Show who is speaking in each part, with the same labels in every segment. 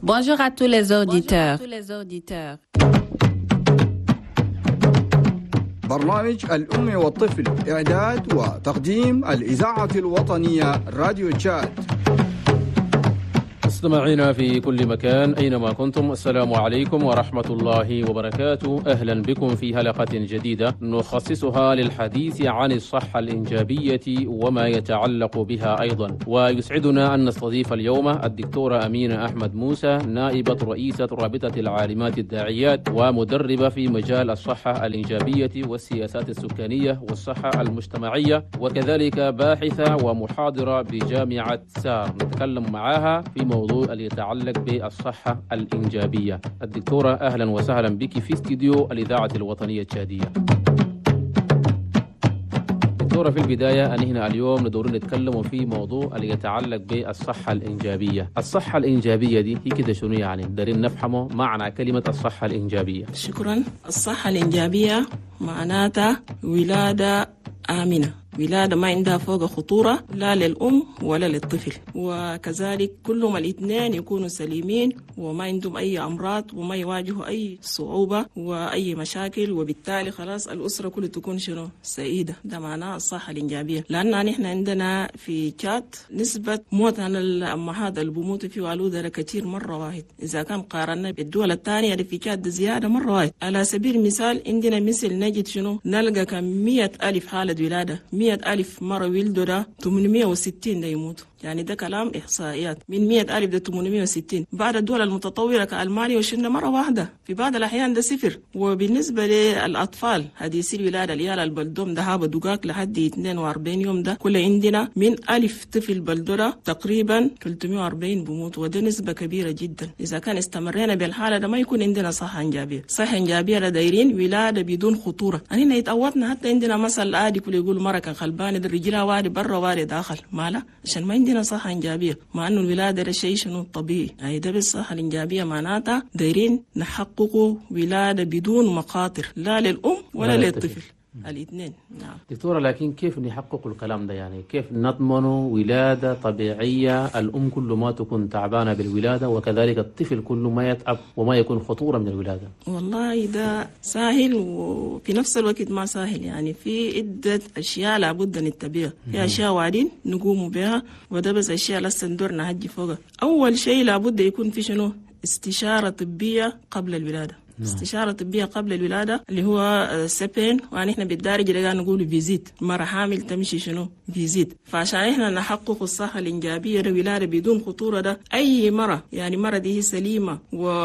Speaker 1: Bonjour à tous les auditeurs.
Speaker 2: برنامج الأم والطفل، إعداد وتقديم الإذاعة الوطنية راديو تشاد.
Speaker 3: مستمعينا في كل مكان أينما كنتم، السلام عليكم ورحمة الله وبركاته. أهلا بكم في حلقة جديدة نخصصها للحديث عن الصحة الإنجابية وما يتعلق بها أيضا. ويسعدنا أن نستضيف اليوم الدكتورة أمينة أحمد موسى، نائبة رئيسة رابطة العالمات الداعيات ومدربة في مجال الصحة الإنجابية والسياسات السكانية والصحة المجتمعية، وكذلك باحثة ومحاضرة بجامعة سار. نتكلم معها في موضوع اللي يتعلق بالصحة الإنجابية. الدكتورة أهلا وسهلا بك في استديو الإذاعة الوطنية التشادية. دكتورة، في البداية هنا اليوم ندور نتكلم في موضوع اللي يتعلق بالصحة الإنجابية. الصحة الإنجابية دي هي كده شنو يعني؟ دارين نفهمه معنى كلمة الصحة الإنجابية.
Speaker 4: شكرا. الصحة الإنجابية معناتها ولادة آمنة، ولادة ما عندها فوق خطورة لا للأم ولا للطفل، وكذلك كلهم الاثنين يكونوا سليمين وما عندهم أي أمراض وما يواجهوا أي صعوبة وأي مشاكل، وبالتالي خلاص الأسرة كلها تكون شنو؟ سعيدة. ده معناه الصحة الإنجابية. لأن نحن عندنا في تشاد نسبة موت عن الأمهات اللي بيموتوا في والودة كتير مرة واحد، إذا كان قارنا بالدول الثانية اللي في تشاد زيادة مرة واحد. على سبيل المثال عندنا مثل نجد شنو؟ نلقى كم 100,000 حالة ولادة، 100,000 مرة ولدوا ده 860 ده يموتوا. يعني ده كلام إحصائيات. من 100,000 ده 860. بعد الدول المتطورة كألمانيا وشلنا مرة واحدة، في بعض الأحيان ده صفر. وبالنسبة للأطفال حديثي الولادة العيال البلدوم ده هابا دقاق لحد 42 يوم ده كل عندنا من 1000 طفل بلدورة تقريبا 340 بموت، وده نسبة كبيرة جدا. إذا كان استمرينا بالحالة ده ما يكون عندنا صحة إنجابية. صحة إنجابية دايرين ولادة بدون خطورة. أننا يتقوتنا حتى عندنا مثل عادي كل يقول مرة كان خلبانة ده رجلها واري برا واري داخل، مالا عشان ما عندنا صحة إنجابية، مع إنه الولادة ده شيء شنو طبيعي. يعني ده بالصحة الإنجابية معناتها دايرين نحققوا ولادة بدون مخاطر لا للأم ولا للطفل، الاثنين. نعم
Speaker 3: دكتورة، لكن كيف نحقق الكلام ده؟ يعني كيف نضمن ولادة طبيعية الأم كل ما تكون تعبانة بالولادة وكذلك الطفل كل ما يتعب وما يكون خطورة من الولادة؟
Speaker 4: والله ده سهل وفي نفس الوقت ما سهل. يعني في عدة أشياء لابد نتبعها، في أشياء وعدين نقوم بها، وده بس أشياء لسه ندورنا هجي فوقها. أول شيء لابد يكون في شنو؟ استشارة طبية قبل الولادة. استشارة طبية قبل الولادة اللي هو سبين، ونحن بالدارجة لقى نقول فيزيت. مرة حامل تمشي شنو؟ فيزيت. فعشان احنا نحقق الصحة الإنجابية للولادة بدون خطورة ده أي مرة يعني مرة دي هي سليمة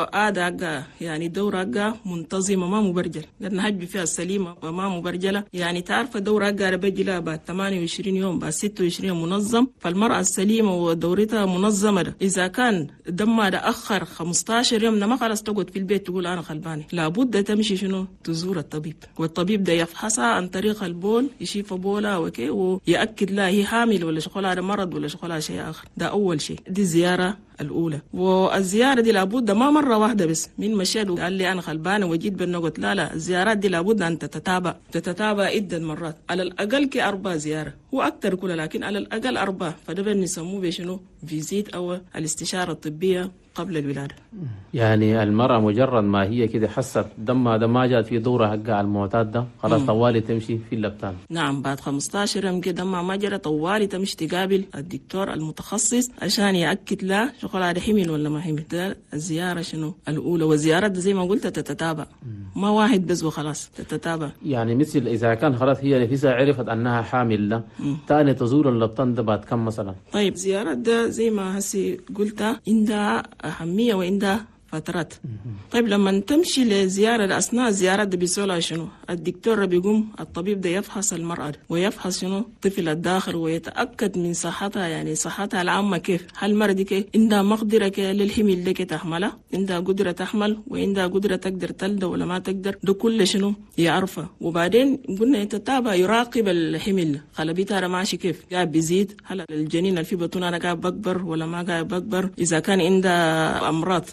Speaker 4: وآداء يعني الدورة منتظمة ما مبرجل، قد نهج فيها السليمة وما مبرجلة. يعني تعرف الدورة بيجي لها بعد 28 يوم بعد 26 يوم منظم. فالمرأة السليمة ودورتها منظمة ده إذا كان دمها ده أخر 15 يوم ده ما خلاص تقعد في البيت تقول أنا لابد تمشي شنو؟ تزور الطبيب، والطبيب ده يفحصها عن طريق البول، يشوف بولها وكي ويأكد لها هي حامل ولا شغلها ده مرض ولا شغلها شيء آخر. ده أول شيء، دي الزيارة الأولى. والزيارة دي لابد ما مرة واحدة بس، من مشيت وقال لي أنا خلبانة وجيت بالنقط، لا الزيارات دي لابد أن تتتابع عدة مرات، على الأقل ك4 زيارة وأكثر كلها، لكن على الأقل 4. فده بنسموه بشنو؟ فيزيت أو الاستشارة الطبية قبل الولادة.
Speaker 3: يعني المرأة مجرد ما هي كده حست دمها ده ما جات في دورة حقها المعتاد ده خلاص طوالي تمشي في اللبتان.
Speaker 4: نعم، بعد 15 يوم كده دمها ما جرى طوالي تمشي تقابل الدكتور المتخصص عشان يأكد لا شغلها ده حمل ولا ما حمل. ده الزيارة شنو الأولى. والزيارات زي ما قلت تتتابع، ما واحد بس وخلاص، تتتابع.
Speaker 3: يعني مثل إذا كان خلاص هي نفسها عرفت أنها حامل ده تاني تزور اللبتان ده بعد كم مثلا؟
Speaker 4: طيب زيارات ده زي ما هسي قلت عندها أهمية وعندها فترات. طيب لما تمشي لزيارة أثناء الزيارة ده بيسولها شنو؟ الدكتور بيقوم الطبيب ده يفحص المرأة ويفحص شنو؟ طفل الداخل ويتأكد من صحتها، يعني صحتها العامة كيف، هل المرأة دي كيف عندها مقدرة للحمل ده كي تحملها، عندها قدرة تحمل وعندها قدرة تقدر تلد ولا ما تقدر، ده كل شنو يعرفها. وبعدين قلنا يتتابع يراقب الحمل، خلبيتها ماشي كيف، قاعد بيزيد، هل الجنين اللي في بطنها أنا قاعد بكبر ولا ما قاعد بكبر، إذا كان عندها أمراض كل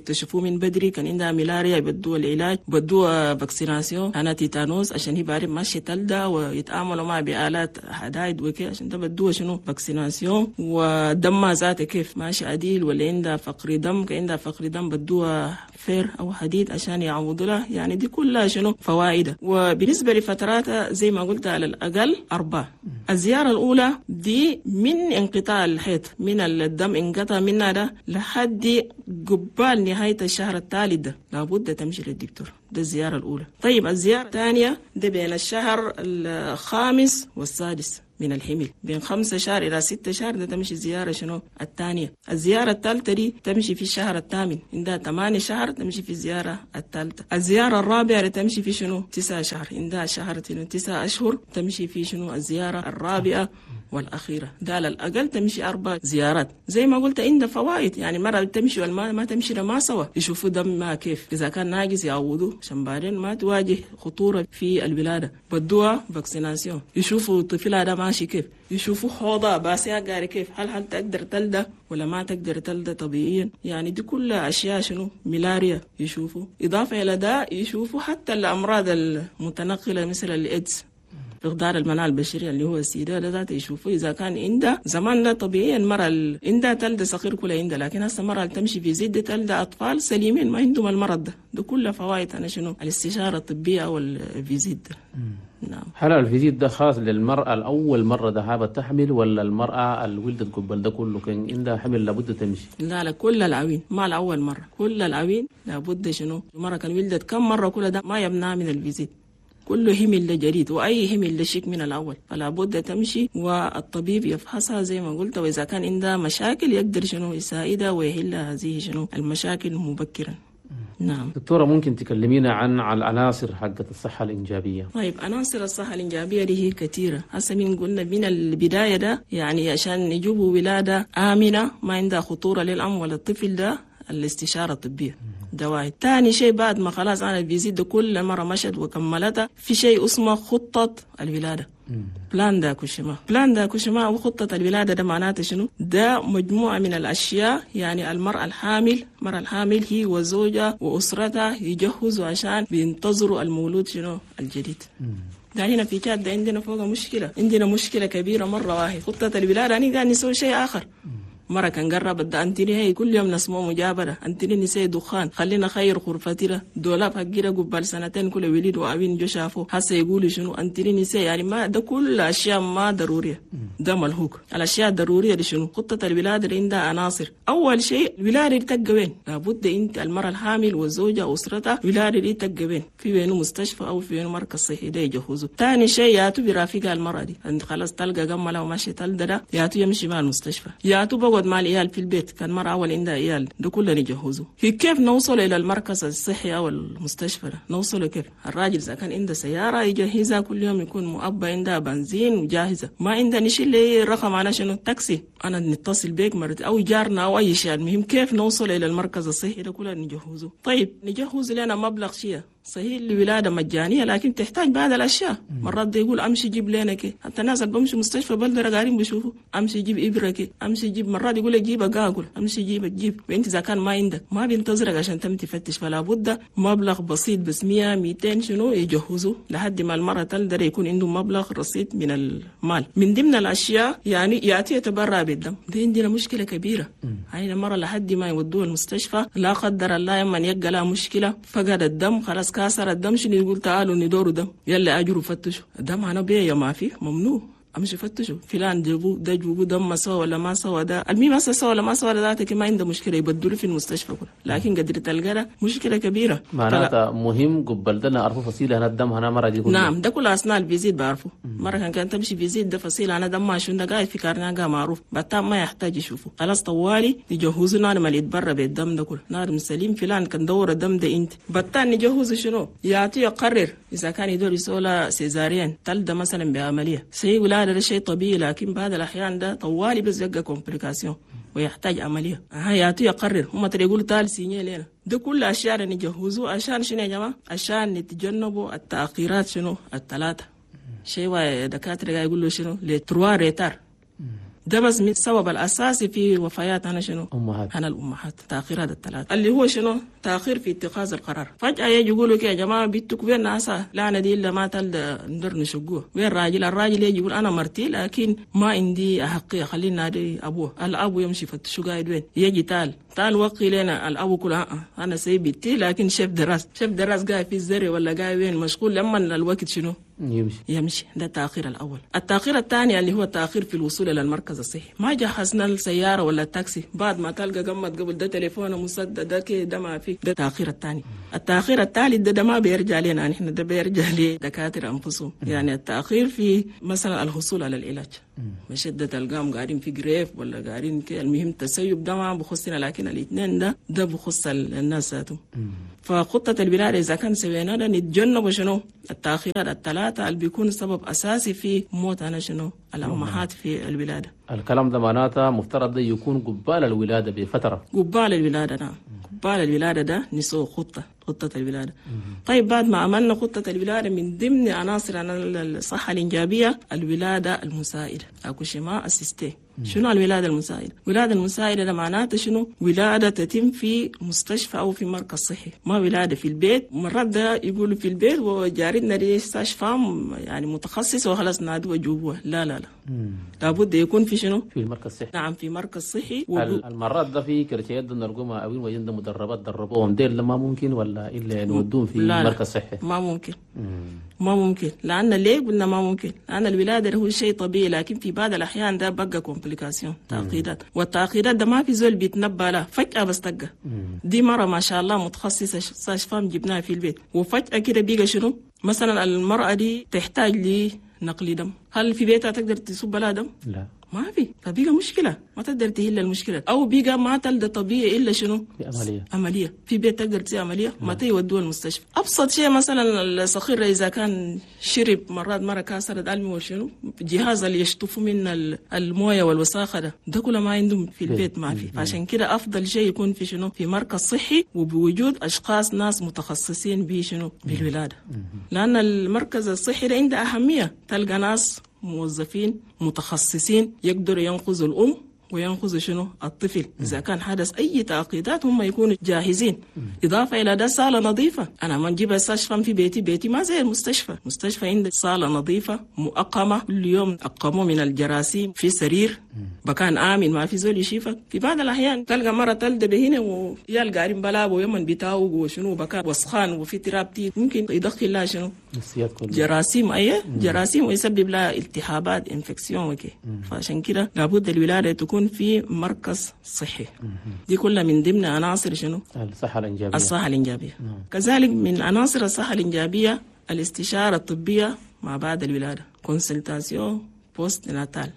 Speaker 4: يكتشفوه من بدري. كان عندها ملاريا بدوها العلاج، بدوها فاكسيناسيون، أنا تيتانوس عشان هي بعرف ماشي تلدة ويتعاملوا معها بآلات حدايد وكي عشان ده بدوها شنو فاكسيناسيون. ودمها ذاته كيف ماشي عديل ولا عندها فقر دم، كان عندها فقر دم بدوها فير أو حديد عشان يعوضوا لها. يعني دي كلها شنو فوائد. وبالنسبة لفتراتها زي ما قلت على الأقل 4. الزيارة الأولى دي من انقطاع الحيض، من الدم انقطع منها ده لحد قبال نهاية الشهر الثالث ده لابد تمشي للدكتور. ده الزيارة الأولى. طيب الزيارة الثانية ده بين الشهر الخامس والسادس من الحمل، بين 5 شهر إلى 6 شهر ده تمشي زيارة شنو الثانية. الزيارة الثالثة دي تمشي في الشهر الثامن، عندها 8 شهر تمشي في الزيارة الثالثة. الزيارة الرابعة تمشي في شنو 9 شهر، عندها شهر 9 أشهر تمشي في شنو الزيارة الرابعة والأخيرة. ده على الأقل تمشي 4 زيارات. زي ما قلت عندها فوائد، يعني مرة تمشي والما ما تمشي ده ما سوا، يشوفوا دمها كيف، إذا كان ناقص يعوضوه عشان بعدين ما تواجه خطورة في الولادة. بدوها فاكسيناسيون، يشوفوا طفلها ده ماشي كيف، يشوفوا حوضها باسيها قاري كيف، هل تقدر تلده ولا ما تقدر تلده طبيعيا. يعني دي كلها أشياء شنو ملاريا يشوفوا. إضافة إلى ده يشوفوا حتى الأمراض المتنقلة مثل الإيدز، فقدان المناعة البشرية اللي هو السيدة ده ذاته يشوفوا إذا كان عندها زمان ده طبيعيا مرة عندها تلد صغير كلها عندها، لكن هسه مرة تمشي في زد تلد أطفال سليمين ما عندهم المرض ده كلها فوائد. أنا شنو الاستشارة الطبية أو الفيزيت ده. نعم.
Speaker 3: هل الفيزيت ده خاص للمرأة الأول مرة ذهبت تحمل ولا المرأة اللي ولدت قبل ده كله كان عندها حمل لابد تمشي؟
Speaker 4: لا كل العوين، ما الأول مرة، كل العوين لابد شنو مرة كان ولدت كم مرة كل ده ما يمنع من الفيزيت. كله همل ده جديد، وأي همل ده شيك من الأول، فلا بد تمشي والطبيب يفحصها زي ما قلت، وإذا كان عندها مشاكل يقدر شنو يساعدها ويحل هذه شنو المشاكل مبكرا. نعم.
Speaker 3: دكتورة ممكن تكلمينا عن العناصر حقت الصحة الإنجابية؟
Speaker 4: طيب عناصر الصحة الإنجابية دي هي كثيرة. هسه من قلنا من البداية ده يعني عشان نجيبوا ولادة آمنة ما عندها خطورة للأم ولا الطفل ده الاستشارة الطبية ده واحد. تاني شيء بعد ما خلاص أنا بيزيد ده كل مرة مشت وكملتها في شيء اسمه خطة الولادة. بلان دا كوشما أو خطة الولادة ده معناته شنو؟ ده مجموعة من الأشياء. يعني المرأة الحامل هي وزوجها وأسرتها يجهزوا عشان بينتظروا المولود شنو الجديد. ده هنا في كاد ده عندنا فوق عندنا مشكلة كبيرة مرة واحد. خطة الولادة أنا قاعد نسوي شيء آخر. مرة كان قرب ده أنتني هي كل يوم نسمو مجابرة، أنتني نسي دخان، خلينا خير غرفتنا دولاب حقيرة قبل 2 كل وليد وأبين جو شافوا هسه يقولوا شنو أنتني نسي. يعني ما ده كل أشياء ما ضرورية، ده ملهوك. الأشياء الضرورية دي شنو؟ خطة الولادة اللي عندها عناصر. أول شيء الولادة دي تبقى وين؟ لابد أنت المرأة الحامل والزوجة وأسرتها الولادة دي تبقى وين؟ في وينه مستشفى أو في وينه مركز صحي ده يجهزوا. ثاني شيء ياتوا برافقها المرأة دي، أنت خلاص تلقى جملة وماشي تلقى ياتوا يمشي مع المستشفى، ياتوا مع العيال في البيت. كان مرة أول عندها عيال ده كله نجهزه. في كيف نوصل إلى المركز الصحي أو المستشفى ده؟ نوصل كيف؟ الراجل إذا كان عنده سيارة يجهزها كل يوم، يكون مؤبى عندها بنزين وجاهزة. ما عندها نشيل لي رقم أنا شنو تاكسي، أنا نتصل بيك مرت أو جارنا أو أي شيء. المهم كيف نوصل إلى المركز الصحي ده كله نجهزه. طيب نجهز لنا مبلغ شيء صحيح الولادة مجانية لكن تحتاج بعض الأشياء. مرات ده يقول أمشي جيب لنا كي، حتى الناس اللي بمشي مستشفى بلدر قاعدين بيشوفوا أمشي جيب إبرة كي، أمشي جيب. مرات يقول لك جيب أقاقل، أمشي جيب. وأنت إذا كان ما عندك ما بينتظرك عشان تم تفتش، فلا بد مبلغ بسيط بس 100-200 شنو يجهزوا لحد ما المرأة تقدر يكون عنده مبلغ رصيد من المال. من ضمن الأشياء يعني يأتي يتبرع بالدم، دي عندنا مشكلة كبيرة. هاي مرة لحد ما يودوه المستشفى لا قدر الله يمن يلقى لها مشكلة فقد الدم خلاص كاسر الدم شنو يقول تعالوا ندوروا دم يلا اجروا فتشوا الدم. انا بيه ما في ممنوع امشي فتشوا فلان جابوا دم سوا ولا ما سوا. ده المهم سوا ولا ما سوا ذاتك ما عنده مشكله يبدلوا في المستشفى كله. لكن قدر تلقى مشكله كبيره.
Speaker 3: معناتها مهم قبل ده نعرفوا فصيله هنا الدم هنا مره دي كلها.
Speaker 4: نعم ده كل اثناء الفيزيت بعرفوا. مره كان تمشي فيزيت ده فصيله انا دم ماشي ده قاعد في كارناغا معروف بعد ما يحتاج يشوفوا خلاص طوالي يجهزوا نار ما يتبرى بالدم ده كله. نار سليم فلان كان دور الدم ده انت بطان نجهز شنو يعطي يقرر اذا كان يدور يسولا سيزاريان تلده مثلا بعمليه سي ولا ده شيء طبيعي. لكن بعض الأحيان ده طوالي بس يبقى كومبليكاسيون ويحتاج عملية. هياتي يقرر هم ترى يقولوا تعال سينيه لنا. ده كل أشياء نجهزوا عشان شنو يا جماعة؟ عشان نتجنبوا التأخيرات شنو 3 شيء. دكاترة يقولوا شنو لتروا ريتار ده بس من السبب الأساسي في وفيات أنا شنو؟
Speaker 3: أمهات.
Speaker 4: أنا الأمهات. تأخير هذا الثلاثة اللي هو شنو؟ تأخير في اتخاذ القرار. فجأة يجي يقولوا كي يا جماعة بيتك وين ناسا لا أنا دي إلا ما تل ندر نشقوه وين الراجل يجي يقول أنا مرتي لكن ما عندي أحقية خلينا نادي أبوه. الأبو يمشي فتشو قاعد وين يجي تعال وقي لنا الأبو كلها أنا سيبتي لكن شاف دراس قاعد في الزرع ولا قاعد وين مشغول لما الوقت شنو يمشي. ده التأخير الأول. التأخير الثاني اللي هو التأخير في الوصول إلى المركز الصحي. ما جهزنا السيارة ولا التاكسي بعد ما تلقى قمت قبل ده تليفون مسدد ده كده ده ما في. ده التأخير الثاني. التأخير الثالث ده ما بيرجع لنا نحن، ده بيرجع لدكاترة أنفسهم. يعني التأخير في مثلا الحصول على العلاج بشدة القام قاعدين في جريف ولا قاعدين كده، المهم التسيب ده ما بخصنا، لكن الاثنين ده بخص الناس ذاتهم. فخطة الولادة إذا كان سوينا ده نتجنب شنو التأخيرات الثلاثة اللي بيكون سبب أساسي في موت أنا شنو الأمهات في الولادة.
Speaker 3: الكلام ده معناته مفترض ده يكون قبال الولادة بفترة.
Speaker 4: قبال الولادة نعم. قبال الولادة ده نسوي خطة الولادة. طيب بعد ما عملنا خطة الولادة من ضمن عناصر الصحة الإنجابية الولادة المساعدة أكوشيما أسيستي. شنو الولادة المساعدة؟ الولادة المساعدة ده معناته شنو؟ ولادة تتم في مستشفى أو في مركز صحي، ما ولادة في البيت. مرات ده يقولوا في البيت وجارتنا دي مستشفى يعني متخصص وخلاص نادوا جوبوها. لا لابد يكون في شنو؟
Speaker 3: في المركز الصحي.
Speaker 4: نعم في مركز صحي.
Speaker 3: المرات ده في كرشيات نرجوها أوين وجند مدربات دربوهم ديل ما ممكن ولا إلا نودون في مركز صحي؟
Speaker 4: ما ممكن. ما ممكن. لأن ليه قلنا ما ممكن؟ لأن الولادة هو شيء طبيعي، لكن في بعض الأحيان ده بقى كومبليكاسيون تعقيدات، والتعقيدات ده ما في زول بيتنبأ له فجأة بس تلقى دي مرة ما شاء الله متخصصة استشفاء جبناها في البيت وفجأة كده بيجي شنو؟ مثلا المرأة دي تحتاج لنقل دم، هل في بيتها تقدر تصب لها دم؟
Speaker 3: لا
Speaker 4: ما في، فبيجا مشكلة ما تقدر تحل المشكلة، أو بيجا ما تلد طبيعي إلا شنو؟ عملية في بيت تقدر تسوي عملية ما تودوه المستشفى. أبسط شيء مثلا الصغير إذا كان شرب مرة كاسرة قلبي وشنو جهاز اللي يشطفوا من الموية والوساخة ده كله ما عندهم في البيت ما في. فعشان كده أفضل شيء يكون في شنو في مركز صحي وبوجود أشخاص ناس متخصصين بشنو بالولادة، لأن المركز الصحي ده عنده أهمية. تلقى ناس موظفين متخصصين يقدروا ينقذوا الأم وينقذوا شنو الطفل إذا كان حدث أي تعقيدات هم يكونوا جاهزين. إضافة إلى ده صالة نظيفة. أنا ما نجيب استشفى في بيتي ما زي المستشفى عندك صالة نظيفة مؤقمة كل يوم أقموا من الجراثيم في سرير مكان آمن ما في زول يشيفك. في بعض الأحيان تلقى مرة تلد بهنا ويال قارين بلاب ويمن بتاوق وشنو بكان وسخان وفي ترابتي ممكن يدخل لها شنو جراثيم جراثيم ويسبب لها التهابات انفكسيون وكي. فعشان كده لابد الولادة تكون في مركز صحي. دي كلها من ضمن عناصر شنو الصحة الإنجابية. كذلك من عناصر الصحة الإنجابية الاستشارة الطبية ما بعد الولادة كونسلتاسيون بوست ناتال.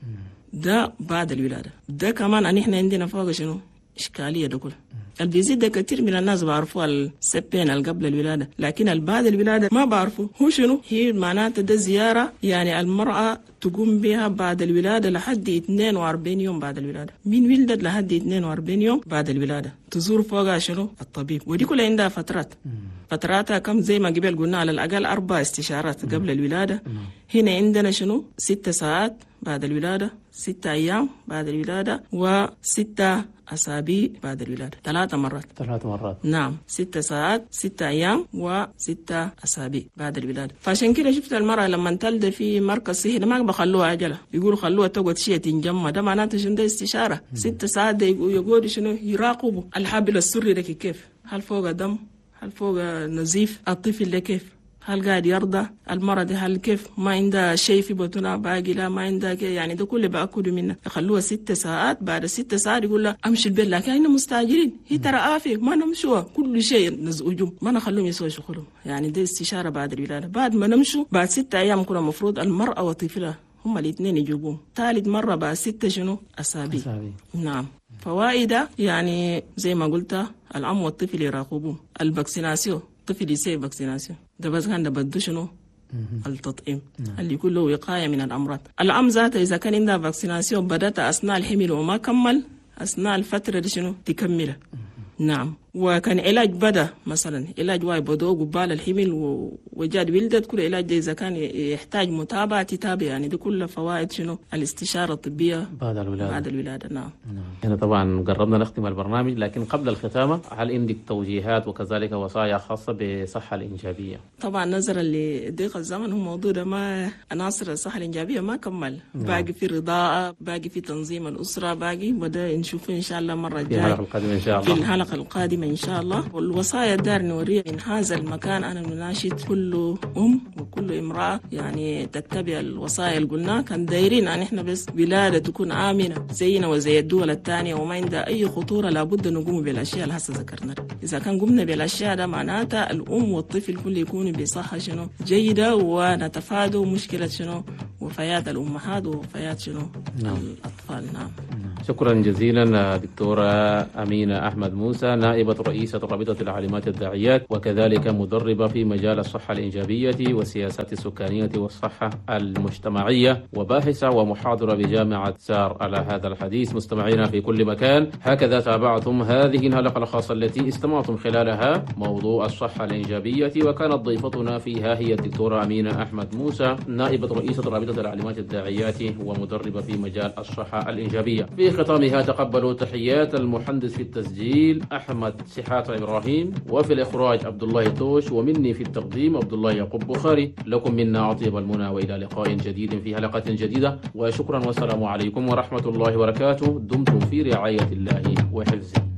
Speaker 4: ده بعد الولادة ده كمان أن إحنا عندنا فوق شنو إشكالية ده كله. البيزيد ده كتير من الناس بعرفوا السبين قبل الولادة، لكن بعد الولادة ما بعرفوا هو شنو. هي معناته ده زيارة يعني المرأة تقوم بها بعد الولادة لحد 42 يوم بعد الولادة، من ولدت لحد 42 يوم بعد الولادة تزور فوقها شنو الطبيب. ودي كلها عندها فتراتها كم زي ما قبل قلنا على الأقل 4 استشارات قبل الولادة. هنا عندنا شنو 6 ساعات بعد الولادة، 6 أيام بعد الولادة، و6 أسابيع بعد الولادة. 3 مرات. نعم 6 ساعات 6 أيام و6 أسابيع بعد الولادة. فعشان كده شفت المرأة لما تلد في مركز صحي ما بخلوها عجلة، يقولوا خلوها تقعد شيء تنجمع. ده معناته شنو ده استشارة 6 ساعات ده يقعدوا شنو يراقبوا الحبل السري ده كيف، هل فوق دم، هل فوق نزيف، الطفل ده كيف، هل قاعد يرضى، المرض هل كيف، ما عندها شيء في بطنها باقي، لا ما عندها كيف. يعني ده كله بأكدوا منه. يخلوها 6 ساعات، بعد 6 ساعات يقول لها أمشي البيت، لكن إحنا مستعجلين، هي ترى آفة ما نمشوا كل شيء نزعجهم ما نخلوهم يسوي شغلهم. يعني ده استشارة بعد الولادة. بعد ما نمشوا بعد 6 أيام كنا مفروض المرأة وطفلها هما الاثنين يجيبوهم. 3 مرة بعد 6 شنو أسابيع. نعم. فوائدها يعني زي ما قلت الأم والطفل يراقبوهم. الفاكسيناسيون الطفل يسوي فاكسيناسيون ده بس كان ده بده شنو التطعيم اللي يكون له وقاية من الأمراض. الأم ذاتها إذا كان عندها فاكسيناسيون بدأت أثناء الحمل وما كمل أثناء الفترة دي شنو تكملها. نعم. وكان علاج بدأ مثلا علاج واي بدو قبال الحمل وجاد ولدت، كل علاج إذا كان يحتاج متابعة تتابع، يعني دي كل فوائد شنو الاستشارة الطبية
Speaker 3: بعد
Speaker 4: الولادة. نعم.
Speaker 3: هنا طبعا قربنا نختم البرنامج، لكن قبل الختامة هل عندك توجيهات وكذلك وصايا خاصة بالصحة الإنجابية؟
Speaker 4: طبعا نظرا لضيق الزمن هو موضوع ده ما عناصر الصحة الإنجابية ما كمل. باقي في الرضاعة، باقي في تنظيم الأسرة، باقي وده نشوفه إن شاء الله مرة الجاية
Speaker 3: في الحلقة القادمة إن شاء الله.
Speaker 4: في الحلقة القادمة إن شاء الله. والوصايا الدار نوريها من هذا المكان. أنا نناشد كل وكل امرأة يعني تتبع الوصايا اللي قلناها. كان دايرين أن إحنا بس ولادة تكون آمنة زينا وزي الدول الثانية وما عندها أي خطورة. لابد نقوم بالأشياء اللي هسه ذكرنا. إذا كان قمنا بالأشياء ده معناتها الأم والطفل كل يكونوا بصحة شنو جيدة، ونتفادوا مشكلة شنو وفيات الأمهات وفيات شنو الأطفال. نعم.
Speaker 3: شكرا جزيلا دكتورة أمينة أحمد موسى، نائبة رئيسة رابطة العالمات الداعيات، وكذلك مدربة في مجال الصحة الإنجابية والسياسات السكانية والصحة المجتمعية، وباحثة ومحاضرة بجامعة سار. على هذا الحديث مستمعينا في كل مكان، هكذا تابعتم هذه الحلقة الخاصة التي استمعتم خلالها موضوع الصحة الإنجابية، وكانت ضيفتنا فيها هي الدكتورة أمينة أحمد موسى، نائبة رئيسة رابطة العالمات الداعيات ومدربة في مجال الصحة الإنجابية. في ختامها تقبلوا تحيات المهندس في التسجيل أحمد سحات إبراهيم، وفي الإخراج عبد الله توش، ومني في التقديم عبد الله يعقوب بخاري. لكم منا أطيب المنى، وإلى لقاء جديد في حلقة جديدة، وشكرا والسلام عليكم ورحمة الله وبركاته. دمتم في رعاية الله وحفظه.